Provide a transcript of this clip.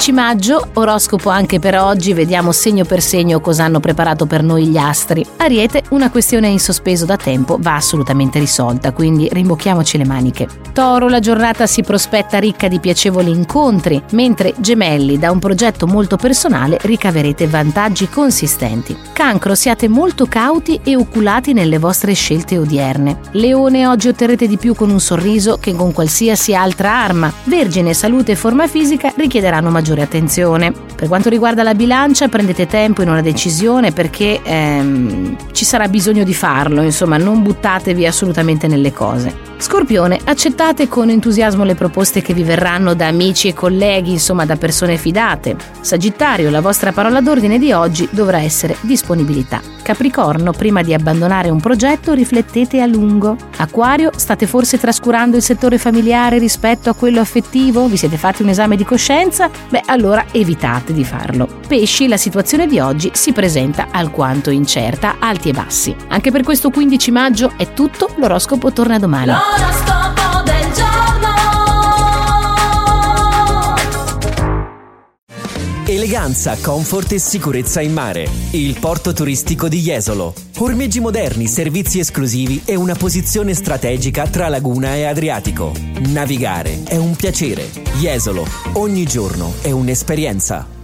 15 maggio, oroscopo anche per oggi, vediamo segno per segno cosa hanno preparato per noi gli astri. Ariete, una questione in sospeso da tempo va assolutamente risolta, quindi rimbocchiamoci le maniche. Toro, la giornata si prospetta ricca di piacevoli incontri, mentre Gemelli, da un progetto molto personale ricaverete vantaggi consistenti. Cancro, siate molto cauti e oculati nelle vostre scelte odierne. Leone, oggi otterrete di più con un sorriso che con qualsiasi altra arma. Vergine, salute e forma fisica richiederanno maggiore attenzione. Per quanto riguarda la bilancia, prendete tempo in una decisione perché ci sarà bisogno di farlo, insomma non buttatevi assolutamente nelle cose. Scorpione, accettate con entusiasmo le proposte che vi verranno da amici e colleghi, insomma da persone fidate. Sagittario, la vostra parola d'ordine di oggi dovrà essere disponibilità. Capricorno, prima di abbandonare un progetto riflettete a lungo. Acquario, state forse trascurando il settore familiare rispetto a quello affettivo? Vi siete fatti un esame di coscienza? Beh, allora evitate di farlo. Pesci, la situazione di oggi si presenta alquanto incerta, alti e bassi. Anche per questo 15 maggio è tutto, l'oroscopo torna domani. L'oroscopo del giorno. Eleganza, comfort e sicurezza in mare. Il porto turistico di Jesolo. Ormeggi moderni, servizi esclusivi e una posizione strategica tra laguna e Adriatico. Navigare è un piacere. Jesolo, ogni giorno è un'esperienza.